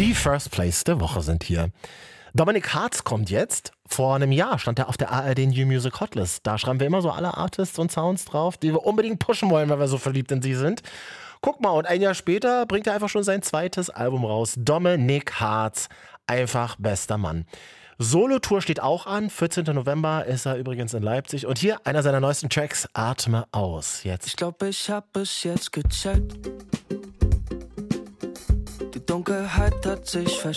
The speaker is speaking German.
Die First Place der Woche sind hier. Dominik Hartz kommt jetzt. Vor einem Jahr stand er auf der ARD New Music Hotlist. Da schreiben wir immer so alle Artists und Sounds drauf, die wir unbedingt pushen wollen, weil wir so verliebt in sie sind. Guck mal, und ein Jahr später bringt er einfach schon sein zweites Album raus. Dominik Hartz, einfach bester Mann. Solo-Tour steht auch an. 14. November ist er übrigens in Leipzig. Und hier einer seiner neuesten Tracks, Atme aus. Jetzt. Ich glaube, ich hab es jetzt gecheckt. Die Dunkelheit hat sich